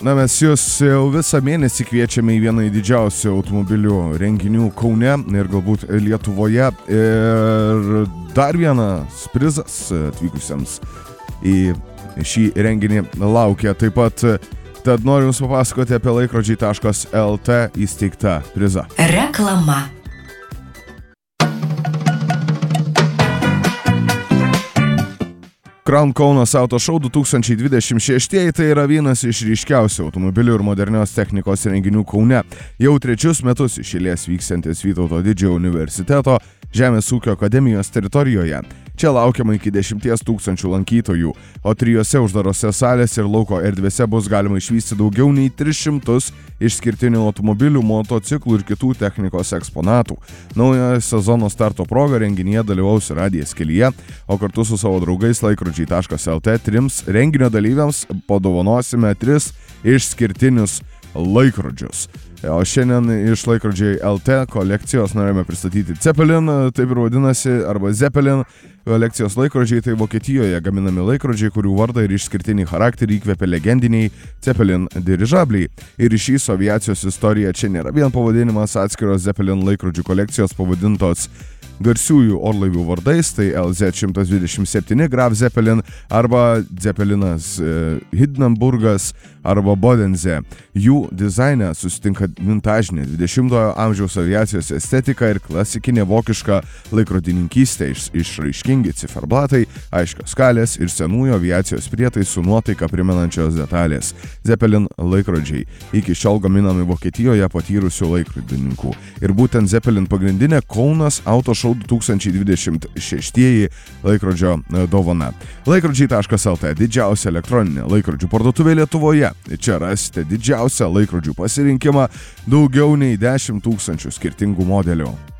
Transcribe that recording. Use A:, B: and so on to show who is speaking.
A: Na, mes jūs jau visą mėnesį kviečiame į vieną didžiausių automobilių renginių Kaune ir galbūt Lietuvoje. Ir dar vienas prizas atvykusiems į šį renginį laukia taip pat. Tad noriu Jums papasakoti apie laikrodžiai.lt įsteigtą prizą.
B: Reklama.
A: Crown Kaunas Auto Show 2026 tai yra vienas iš ryškiausių automobilių ir modernios technikos renginių Kaune. Jau 3 metus iš eilės vyksiantis Vytauto Didžiojo universiteto Žemės ūkio akademijos teritorijoje. Čia laukiama iki 10 000 lankytojų, o 3 uždarose salėse ir lauko erdvėse bus galima išvysti daugiau nei 300 išskirtinių automobilių, motociklų ir kitų technikos eksponatų. Naujojo sezono starto proga renginyje dalyvaus Radijas kelyje, o kartu su savo draugais laikrodžiai.lt 3 renginio dalyviams padovanosime 3 išskirtinius laikrodžius. O šiandien iš laikrodžiai LT kolekcijos norime pristatyti Zeppelin, taip ir vadinasi, arba Zeppelin kolekcijos laikrodžiai. Tai Vokietijoje gaminami laikrodžiai, kurių vardą ir išskirtinį charakterį įkvėpė legendiniai Zeppelin dirižabliai. Ir iš šį aviacijos istoriją čia nėra vien pavadinimas atskiros Zeppelin laikrodžių kolekcijos pavadintos garsiųjų orlaivių vardais, tai LZ-127 Graf Zeppelin arba Zeppelinas Hindenburgas arba Bodense. Jų dizaine susitinka vintažinė 20-ojo amžiaus aviacijos estetika ir klasikinė vokiška laikrodininkystė, išraiškingi ciferblatai, aiškios skalės ir senųjų aviacijos prietaisų nuotaiką primenančios detalės. Zeppelin laikrodžiai iki šiol gaminami Vokietijoje patyrusių laikrodininkų. Ir būtent Zeppelin pagrindinė Kaunas Auto Show 2026 laikrodžio dovana. Laikrodžiai.lt didžiausia elektroninė laikrodžių parduotuvė Lietuvoje. Čia rasite didžiausią laikrodžių pasirinkimą, daugiau nei 10 000 skirtingų modelių.